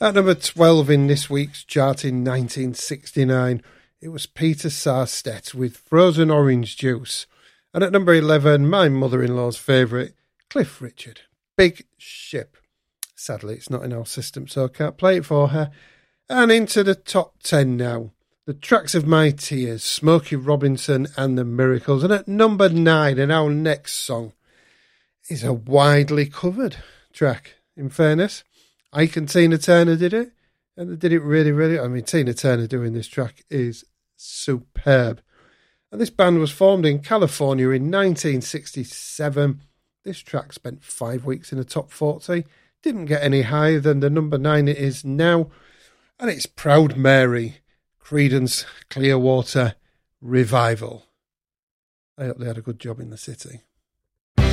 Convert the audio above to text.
At number 12 in this week's chart in 1969, it was Peter Sarstedt with Frozen Orange Juice. And at number 11, my mother-in-law's favourite, Cliff Richard, Big Ship. Sadly, it's not in our system, so I can't play it for her. And into the top 10 now. The Tracks of My Tears, Smokey Robinson and the Miracles. And at number 9, and our next song, is a widely covered track, in fairness. Ike and Tina Turner did it, and they did it really, really... I mean, Tina Turner doing this track is superb. And this band was formed in California in 1967. This track spent 5 weeks in the top 40. Didn't get any higher than the number 9 it is now. And it's Proud Mary, Creedence Clearwater Revival. I hope they had a good job in the city.